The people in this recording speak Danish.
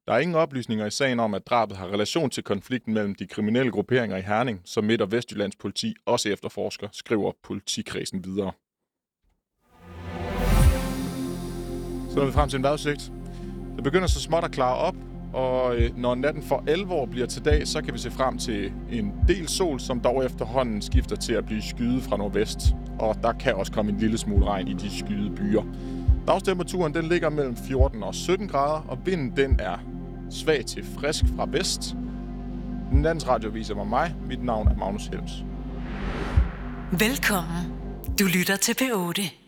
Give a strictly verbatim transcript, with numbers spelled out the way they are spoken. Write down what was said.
Der er ingen oplysninger i sagen om, at drabet har relation til konflikten mellem de kriminelle grupperinger i Herning, som Midt- og Vestjyllands politi også efterforsker, skriver politikredsen videre. Så er vi frem til en vejrudsigt. Det begynder så småt at klare op, og når natten for alvor bliver til dag, så kan vi se frem til en del sol, som dog efterhånden skifter til at blive skyet fra nordvest. Og der kan også komme en lille smule regn i de skyede byer. Dagstemperaturen den ligger mellem fjorten og sytten grader, og vinden den er svag til frisk fra vest. Landets Radio viser mig mig. Mit navn er Magnus Helms. Velkommen. Du lytter til P otte.